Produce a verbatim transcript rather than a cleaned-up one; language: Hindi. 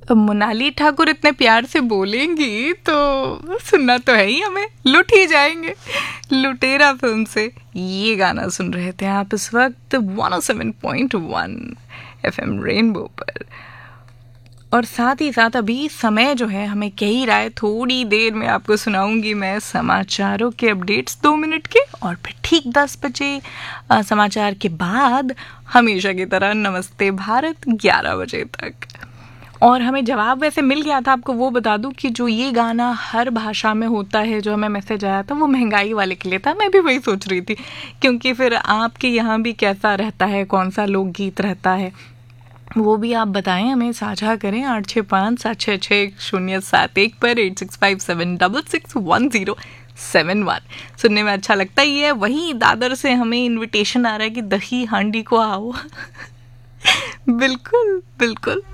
मोनाली ठाकुर इतने प्यार से बोलेंगी तो सुनना तो है ही, हमें लुट ही जाएंगे। लुटेरा फिल्म से ये गाना सुन रहे थे आप इस वक्त one O seven point one FM rainbow पर। और साथ ही साथ अभी समय जो है हमें कह ही रहा है, थोड़ी देर में आपको सुनाऊंगी मैं समाचारों के अपडेट्स दो मिनट के, और फिर ठीक दस बजे आ, समाचार के बाद हमेशा की तरह नमस्ते भारत ग्यारह बजे तक। और हमें जवाब वैसे मिल गया था, आपको वो बता दूं कि जो ये गाना हर भाषा में होता है, जो हमें मैसेज आया था वो महंगाई वाले के लिए था। मैं भी वही सोच रही थी, क्योंकि फिर आपके यहाँ भी कैसा रहता है, कौन सा लोकगीत रहता है, वो भी आप बताएं, हमें साझा करें। आठ छः पाँच सात छः छः शून्य सात एक पर eight six five seven double six one zero seven one सुनने में अच्छा लगता ही है। वहीं दादर से हमें इनविटेशन आ रहा है कि दही हांडी को आओ। बिल्कुल बिल्कुल।